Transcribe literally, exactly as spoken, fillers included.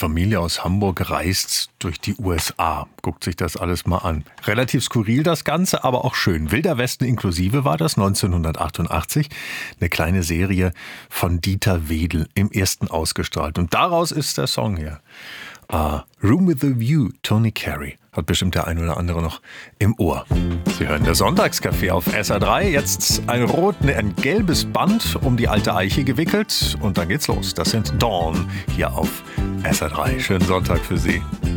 Familie aus Hamburg reist durch die U S A. Guckt sich das alles mal an. Relativ skurril das Ganze, aber auch schön. Wilder Westen inklusive war das neunzehnhundertachtundachtzig. Eine kleine Serie von Dieter Wedel im Ersten ausgestrahlt. Und daraus ist der Song hier. Uh, Room with a View, Tony Carey. Hat bestimmt der ein oder andere noch im Ohr. Sie hören der Sonntagscafé auf S R drei. Jetzt ein rot, ne, ein gelbes Band um die alte Eiche gewickelt. Und dann geht's los. Das sind Dawn hier auf S R drei. Schönen Sonntag für Sie.